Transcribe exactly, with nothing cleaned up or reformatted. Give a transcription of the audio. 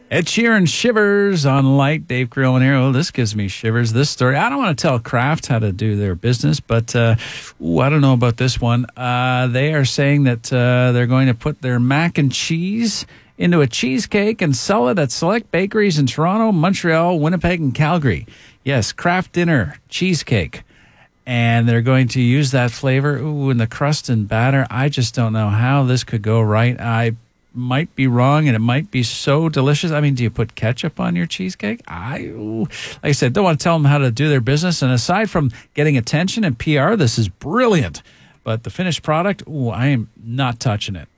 Ed Sheeran shivers on Light. Dave Creel here. Oh, this gives me shivers. This story. I don't want to tell Kraft how to do their business, but uh, ooh, I don't know about this one. Uh, they are saying that uh, they're going to put their mac and cheese into a cheesecake and sell it at select bakeries in Toronto, Montreal, Winnipeg, and Calgary. Yes, Kraft Dinner cheesecake. And they're going to use that flavor. Ooh, in the crust and batter. I just don't know how this could go right. I might be wrong, and it might be so delicious. I mean, do you put ketchup on your cheesecake? I, ooh, like I said, don't want to tell them how to do their business. And aside from getting attention and P R, this is brilliant. But the finished product, ooh, I am not touching it.